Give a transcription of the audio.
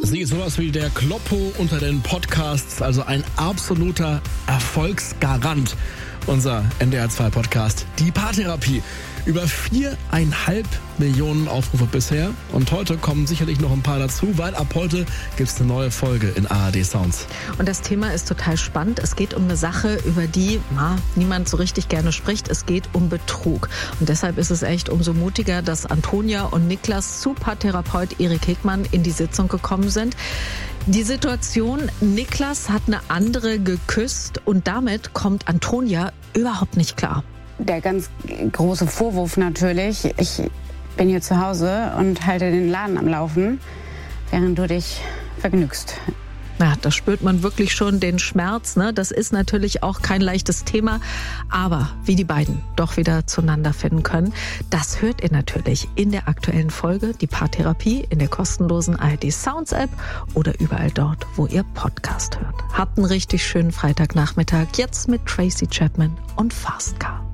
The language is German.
Sie ist sowas wie der Kloppo unter den Podcasts, also ein absoluter Erfolgsgarant. Unser NDR2-Podcast, die Paartherapie. Über 4,5 Millionen Aufrufe bisher. Und heute kommen sicherlich noch ein paar dazu, weil ab heute gibt es eine neue Folge in ARD Sounds. Und das Thema ist total spannend. Es geht um eine Sache, über die niemand so richtig gerne spricht. Es geht um Betrug. Und deshalb ist es echt umso mutiger, dass Antonia und Niklas zu Paartherapeut Erik Hegmann in die Sitzung gekommen sind. Die Situation, Niklas hat eine andere geküsst und damit kommt Antonia überhaupt nicht klar. Der ganz große Vorwurf natürlich, ich bin hier zu Hause und halte den Laden am Laufen, während du dich vergnügst. Ja, da spürt man wirklich schon den Schmerz, ne? Das ist natürlich auch kein leichtes Thema, aber wie die beiden doch wieder zueinander finden können, das hört ihr natürlich in der aktuellen Folge, die Paartherapie, in der kostenlosen ARD Sounds App oder überall dort, wo ihr Podcast hört. Habt einen richtig schönen Freitagnachmittag, jetzt mit Tracy Chapman und Fast Car.